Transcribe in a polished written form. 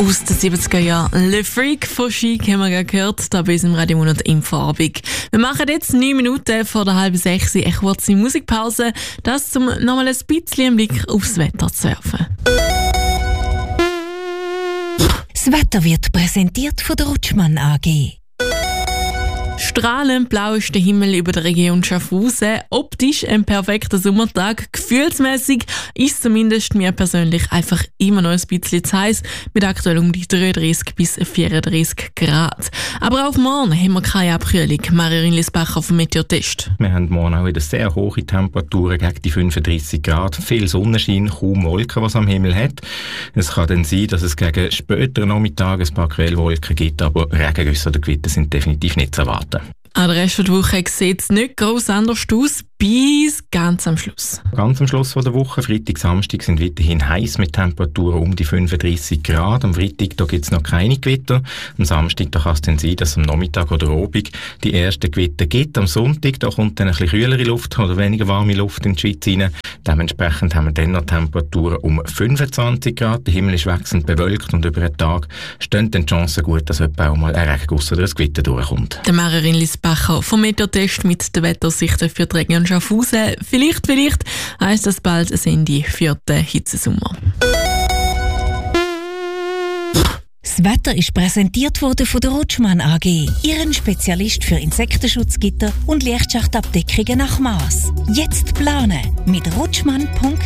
aus den 70er Jahren. Le Freak von Chic haben wir gerade gehört, da bei uns im Radiomonat in Farbig. Wir machen jetzt 9 Minuten vor der 5:30 eine kurze Musikpause, das um nochmal ein bisschen einen Blick aufs Wetter zu werfen. Das Wetter wird präsentiert von der Rutschmann AG. Strahlend blau ist der Himmel über der Region Schaffhausen. Optisch ein perfekter Sommertag. Gefühlsmäßig ist zumindest mir persönlich einfach immer noch ein bisschen zu heiß, mit aktuell um die 33 bis 34 Grad. Aber auch morgen haben wir keine Abkühlung. Marion Lisbacher vom Meteortest. Wir haben morgen auch wieder sehr hohe Temperaturen gegen die 35 Grad. Viel Sonnenschein, kaum Wolken, was am Himmel hat. Es kann dann sein, dass es gegen späteren Nachmittag ein paar Quellwolken gibt, aber Regengüsse oder Gewitter sind definitiv nicht zu erwarten. An der Rest der Woche sieht es nicht gross anders aus, bis ganz am Schluss. Ganz am Schluss der Woche, Freitag, Samstag, sind weiterhin heiß mit Temperaturen um die 35 Grad. Am Freitag gibt es noch keine Gewitter. Am Samstag kann es dann sein, dass am Nachmittag oder Abend die ersten Gewitter gibt. Am Sonntag kommt dann ein bisschen kühlere Luft oder weniger warme Luft in die Schweiz rein. Dementsprechend haben wir dann noch Temperaturen um 25 Grad. Der Himmel ist wechselnd bewölkt und über den Tag stehen dann die Chancen gut, dass etwa auch mal ein Regenguss oder ein Gewitter durchkommt. Der Marion Lisbacher vom Meteortest mit den Wetteraussichten für die Region Schaffhausen. Vielleicht heisst das bald ein Ende für den Hitzesommer. Das Wetter ist präsentiert worden von der Rutschmann AG, Ihren Spezialist für Insektenschutzgitter und Lichtschachtabdeckungen nach Maß. Jetzt planen mit rutschmann.ch.